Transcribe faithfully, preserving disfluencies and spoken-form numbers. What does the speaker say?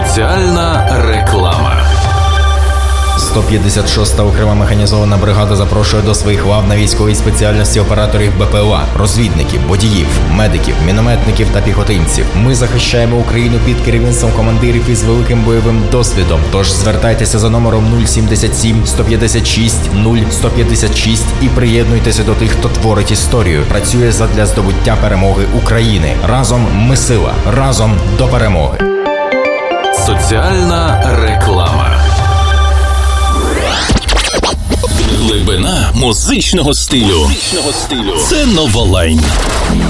Соціальна реклама. сто п'ятдесят шоста окрема механізована бригада запрошує до своїх лав на військовій спеціальності операторів БПЛА, розвідників, водіїв, медиків, мінометників та піхотинців. Ми захищаємо Україну під керівництвом командирів із великим бойовим досвідом. Тож звертайтеся за номером нуль сімдесят сім сто п'ятдесят шість нуль сто п'ятдесят шість і приєднуйтеся до тих, хто творить історію, працює задля здобуття перемоги України. Разом ми сила, разом до перемоги. Соціальна реклама. Глибина музичного стилю. Музичного стилю. Це Новолайн.